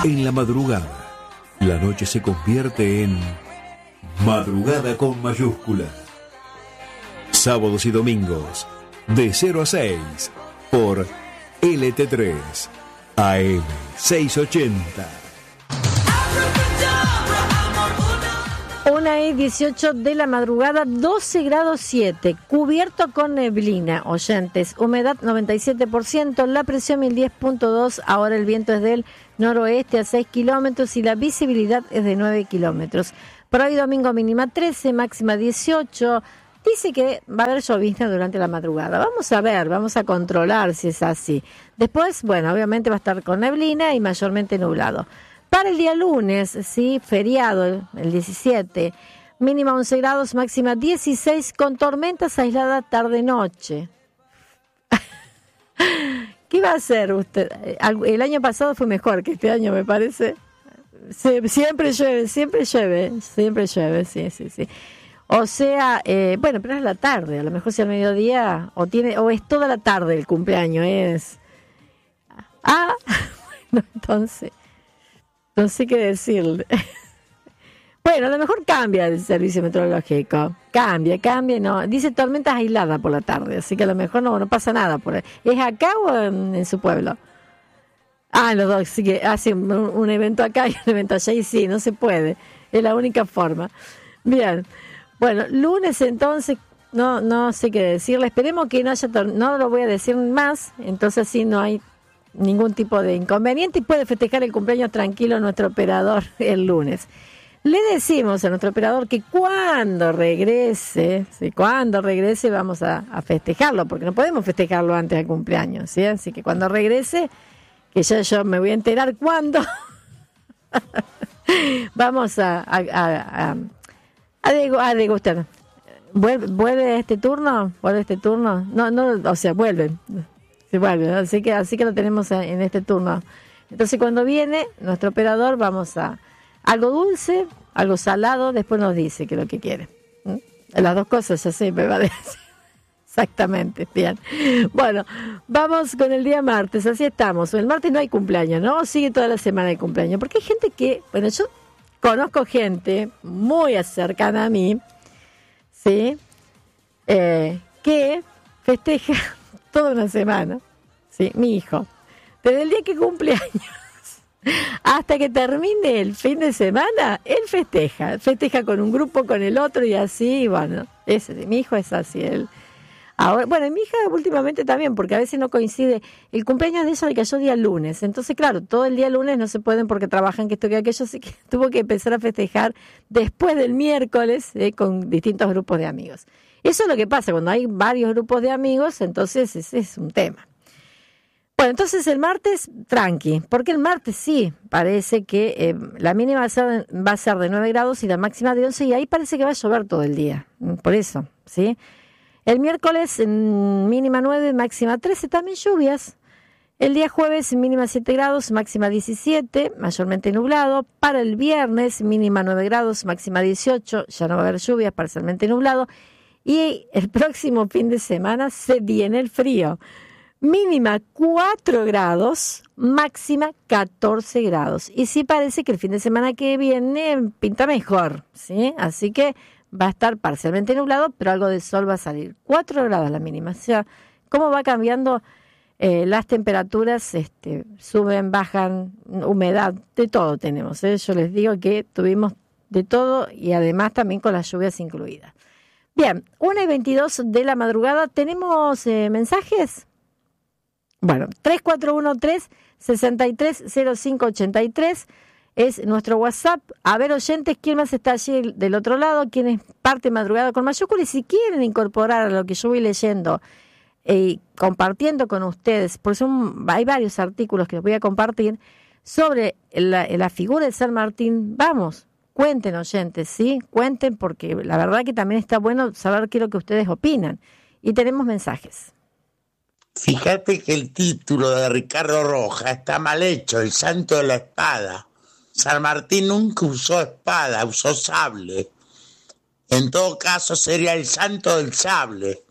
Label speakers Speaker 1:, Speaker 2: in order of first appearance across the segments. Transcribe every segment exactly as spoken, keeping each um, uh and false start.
Speaker 1: En la madrugada, la noche se convierte en madrugada con mayúscula. Sábados y domingos, de cero a seis, por L T tres, A M seiscientos ochenta.
Speaker 2: Una y dieciocho de la madrugada, doce grados siete, cubierto con neblina, oyentes, humedad noventa y siete por ciento, la presión mil diez punto dos, ahora el viento es del noroeste a seis kilómetros y la visibilidad es de nueve kilómetros. Para hoy domingo mínima trece, máxima dieciocho, dice que va a haber llovizna durante la madrugada. Vamos a ver, vamos a controlar si es así. Después, bueno, obviamente va a estar con neblina y mayormente nublado. Para el día lunes, sí, feriado, el diecisiete, mínima once grados, máxima dieciséis, con tormentas aisladas tarde-noche. ¿Qué va a hacer usted? El año pasado fue mejor que este año, me parece. Siempre llueve, siempre llueve, siempre llueve, sí, sí, sí. O sea, eh, bueno, pero es la tarde, a lo mejor si al mediodía, o tiene, o es toda la tarde el cumpleaños, es... Ah, bueno, entonces... No sé qué decirle. Bueno, a lo mejor cambia el servicio meteorológico. Cambia, cambia, no. Dice tormentas aisladas por la tarde, así que a lo mejor no, no pasa nada por ahí. ¿Es acá o en, en su pueblo? Ah, los dos, sí que hacen un, un evento acá y un evento allá, y sí, no se puede. Es la única forma. Bien. Bueno, lunes entonces, no no sé qué decirle. Esperemos que no haya, tor- no lo voy a decir más, entonces sí no hay ningún tipo de inconveniente y puede festejar el cumpleaños tranquilo nuestro operador el lunes. Le decimos a nuestro operador que cuando regrese, ¿sí? cuando regrese vamos a, a festejarlo, porque no podemos festejarlo antes del cumpleaños, ¿sí? Así que cuando regrese, que ya yo me voy a enterar cuándo, vamos a a, a, a, a, degu- a degustar. ¿Vuelve, ¿Vuelve este turno? ¿Vuelve este turno? No, no, o sea, vuelven. Se vuelve, así que así que lo tenemos en este turno. Entonces cuando viene nuestro operador vamos a algo dulce, algo salado, después nos dice que es lo que quiere. ¿Mm? Las dos cosas ya sé, me va a decir. Exactamente, bien. Bueno, vamos con el día martes, así estamos. El martes no hay cumpleaños, ¿no? Sigue toda la semana de cumpleaños, porque hay gente que, bueno, yo conozco gente muy cercana a mí, ¿sí? Eh, que festeja toda una semana, sí, mi hijo, desde el día que cumple años hasta que termine el fin de semana, él festeja, festeja con un grupo, con el otro y así, bueno, ese, mi hijo es así, él. Ahora, bueno, y mi hija últimamente también, porque a veces no coincide, el cumpleaños de ella le cayó día lunes, entonces claro, todo el día lunes no se pueden porque trabajan, que esto que aquello, así que tuvo que empezar a festejar después del miércoles, eh, con distintos grupos de amigos. Eso es lo que pasa cuando hay varios grupos de amigos, entonces ese es un tema. Bueno, entonces el martes, tranqui, porque el martes sí, parece que eh, la mínima va a, ser, va a ser de nueve grados y la máxima de once, y ahí parece que va a llover todo el día, por eso, ¿sí? El miércoles, mínima nueve, máxima trece, también lluvias. El día jueves, mínima siete grados, máxima diecisiete, mayormente nublado. Para el viernes, mínima nueve grados, máxima dieciocho, ya no va a haber lluvias, parcialmente nublado. Y el próximo fin de semana se viene el frío. Mínima cuatro grados, máxima catorce grados. Y sí parece que el fin de semana que viene pinta mejor, ¿sí? Así que va a estar parcialmente nublado, pero algo de sol va a salir. cuatro grados la mínima. O sea, cómo va cambiando eh, las temperaturas, este, suben, bajan, humedad, de todo tenemos, ¿eh? Yo les digo que tuvimos de todo y además también con las lluvias incluidas. Bien, una y veintidós de la madrugada, ¿tenemos eh, mensajes? Bueno, tres cuatro uno tres, seis tres cero cinco ocho tres es nuestro WhatsApp. A ver, oyentes, ¿quién más está allí del otro lado? ¿Quién es parte madrugada con mayúsculas? Y si quieren incorporar a lo que yo voy leyendo y eh, compartiendo con ustedes, porque son, hay varios artículos que les voy a compartir sobre la, la figura de San Martín, vamos, cuenten, oyentes, ¿sí? Cuenten, porque la verdad que también está bueno saber qué es lo que ustedes opinan. Y tenemos mensajes.
Speaker 3: Fíjate que el título de Ricardo Roja está mal hecho, el santo de la espada. San Martín nunca usó espada, usó sable. En todo caso sería el santo del sable.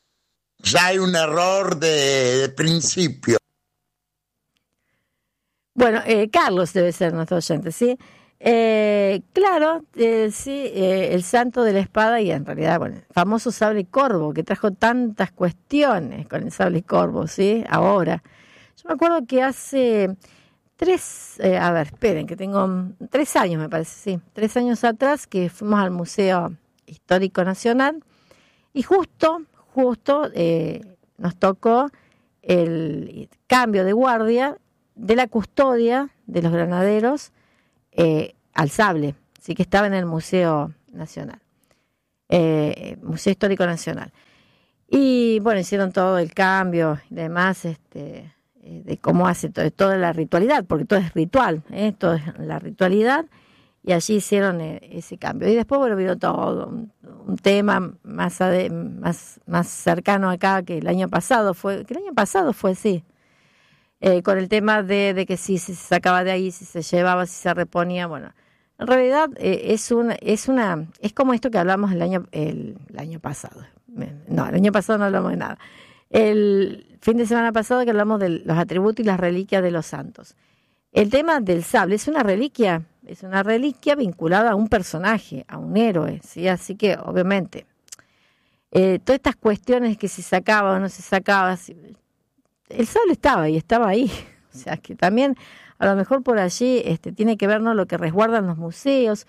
Speaker 3: Ya hay un error de, de principio.
Speaker 2: Bueno, eh, Carlos debe ser nuestro oyente, ¿sí? Eh, claro, eh, sí, eh, el santo de la espada y en realidad, bueno, el famoso sable corvo que trajo tantas cuestiones con el sable corvo, ¿sí? Ahora, yo me acuerdo que hace tres, eh, a ver, esperen, que tengo tres años, me parece, sí, tres años atrás que fuimos al Museo Histórico Nacional y justo, justo eh, nos tocó el cambio de guardia de la custodia de los granaderos eh, al sable, sí, que estaba en el Museo Nacional, eh, Museo Histórico Nacional. Y bueno, hicieron todo el cambio y demás, este, eh, de cómo hace todo, toda la ritualidad, porque todo es ritual, ¿eh? Todo es la ritualidad, y allí hicieron eh, ese cambio. Y después, bueno, vino todo un, un tema más, ade, más, más cercano acá que el año pasado, fue, que el año pasado fue, sí, Eh, con el tema de, de que si, si se sacaba de ahí, si se llevaba, si se reponía, bueno, en realidad eh, es una, es una, es como esto que hablamos el año, el, el año pasado, no, el año pasado no hablamos de nada, el fin de semana pasado que hablamos de los atributos y las reliquias de los santos. El tema del sable es una reliquia, es una reliquia vinculada a un personaje, a un héroe, ¿sí? Así que obviamente eh, todas estas cuestiones que se sacaba o no se sacaba, si, el sable estaba y estaba ahí, o sea que también a lo mejor por allí este, tiene que ver, ¿no?, lo que resguardan los museos,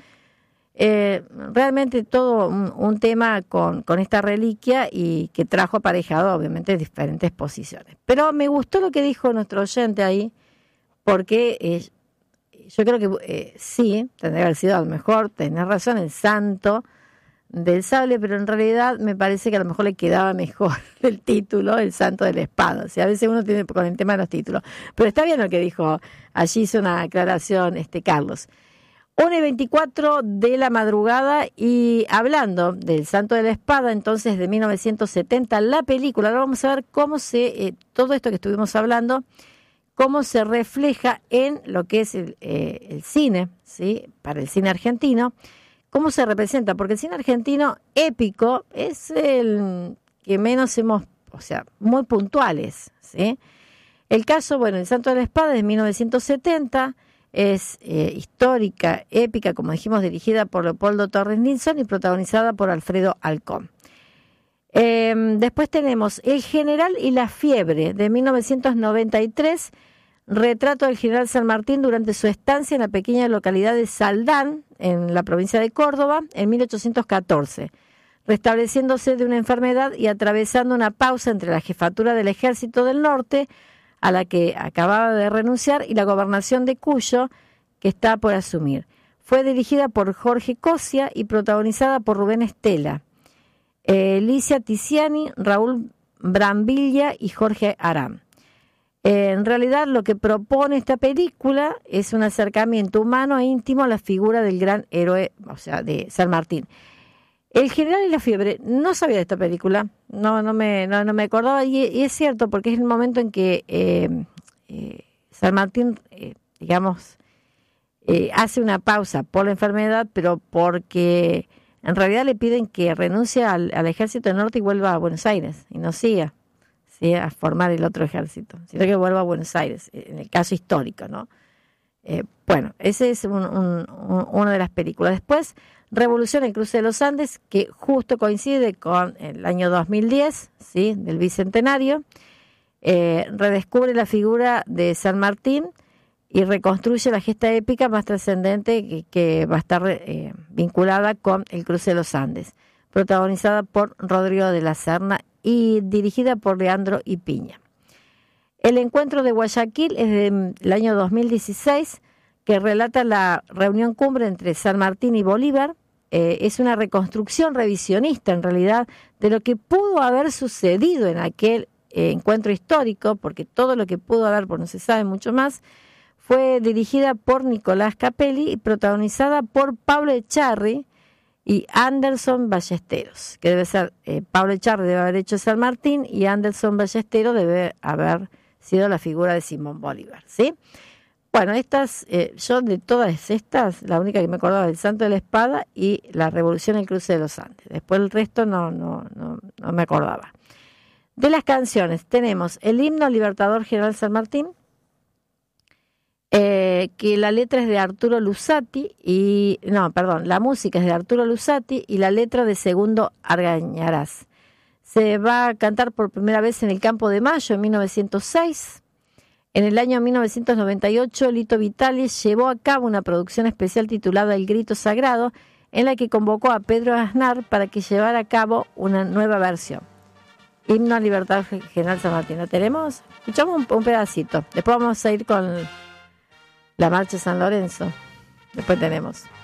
Speaker 2: eh, realmente todo un, un tema con, con esta reliquia y que trajo aparejado obviamente diferentes posiciones. Pero me gustó lo que dijo nuestro oyente ahí, porque eh, yo creo que eh, sí, tendría que haber sido a lo mejor, tener razón, el santo del sable, pero en realidad me parece que a lo mejor le quedaba mejor el título, el santo de la espada. O sea, a veces uno tiene con el tema de los títulos. Pero está bien lo que dijo, allí hizo una aclaración este Carlos. una y veinticuatro de la madrugada, y hablando del santo de la espada, entonces de mil novecientos setenta, la película, ahora vamos a ver cómo se, eh, todo esto que estuvimos hablando, cómo se refleja en lo que es el, eh, el cine, ¿sí?, para el cine argentino. ¿Cómo se representa? Porque el cine argentino épico es el que menos hemos, o sea, muy puntuales, ¿sí? El caso, bueno, El Santo de la Espada de mil novecientos setenta, es eh, histórica, épica, como dijimos, dirigida por Leopoldo Torres Nilsson y protagonizada por Alfredo Alcón. Eh, después tenemos El General y la Fiebre de mil novecientos noventa y tres, retrato del general San Martín durante su estancia en la pequeña localidad de Saldán, en la provincia de Córdoba, en mil ochocientos catorce, restableciéndose de una enfermedad y atravesando una pausa entre la jefatura del Ejército del Norte, a la que acababa de renunciar, y la gobernación de Cuyo, que está por asumir. Fue dirigida por Jorge Cosia y protagonizada por Rubén Estela, eh, Licia Tiziani, Raúl Brambilla y Jorge Aram. En realidad lo que propone esta película es un acercamiento humano e íntimo a la figura del gran héroe, o sea, de San Martín. El General y la Fiebre, no sabía de esta película, no no me no, no me acordaba, y, y es cierto, porque es el momento en que eh, eh, San Martín, eh, digamos, eh, hace una pausa por la enfermedad, pero porque en realidad le piden que renuncie al, al Ejército del Norte y vuelva a Buenos Aires, y no siga, ¿sí?, a formar el otro ejército, sino que vuelva a Buenos Aires, en el caso histórico, ¿no? Eh, bueno, ese es un, un, un, una de las películas. Después, Revolución en Cruce de los Andes, que justo coincide con el año dos mil diez, ¿sí?, del Bicentenario, eh, redescubre la figura de San Martín y reconstruye la gesta épica más trascendente que, que va a estar eh, vinculada con el Cruce de los Andes, protagonizada por Rodrigo de la Serna y dirigida por Leandro y Piña. El encuentro de Guayaquil es del año dos mil dieciséis, que relata la reunión cumbre entre San Martín y Bolívar. Eh, es una reconstrucción revisionista, en realidad, de lo que pudo haber sucedido en aquel eh, encuentro histórico, porque todo lo que pudo haber, pues no se sabe mucho más. Fue dirigida por Nicolás Capelli y protagonizada por Pablo Echarri y Anderson Ballesteros, que debe ser, eh, Pablo Echarri debe haber hecho San Martín y Anderson Ballesteros debe haber sido la figura de Simón Bolívar, ¿sí? Bueno, estas, eh, yo de todas estas, la única que me acordaba del Santo de la Espada y la Revolución en el Cruce de los Andes. Después el resto no, no, no, no me acordaba. De las canciones tenemos el himno Libertador General San Martín, eh, que la letra es de Arturo Luzzati y, no, perdón, la música es de Arturo Luzzati y la letra de Segundo Argañarás. Se va a cantar por primera vez en el Campo de Mayo en mil novecientos seis. En el año mil novecientos noventa y ocho, Lito Vitali llevó a cabo una producción especial titulada El Grito Sagrado, en la que convocó a Pedro Aznar para que llevara a cabo una nueva versión. Himno a Libertad General San Martín. ¿Lo tenemos? Escuchamos un, un pedacito. Después vamos a ir con la Marcha San Lorenzo. Después tenemos.